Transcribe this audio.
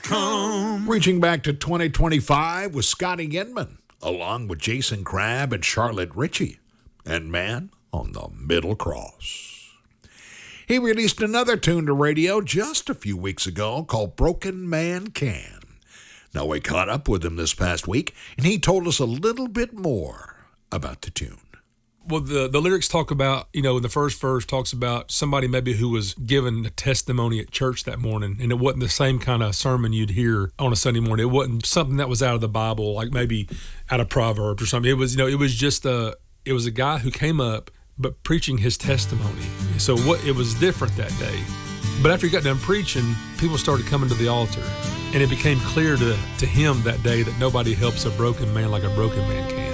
Reaching back to 2025 with Scotty Inman, along with Jason Crabb and Charlotte Ritchie, and Man on the Middle Cross. He released another tune to radio just a few weeks ago called Broken Man Can. Now, we caught up with him this past week, and he told us a little bit more about the tune. Well, the lyrics talk about, the first verse talks about somebody maybe who was given a testimony at church that morning, and it wasn't the same kind of sermon you'd hear on a Sunday morning. It wasn't something that was out of the Bible, like maybe out of Proverbs or something. It was, it was a guy who came up, but preaching his testimony. So it was different that day. But after he got done preaching, people started coming to the altar, and it became clear to him that day that nobody helps a broken man like a broken man can.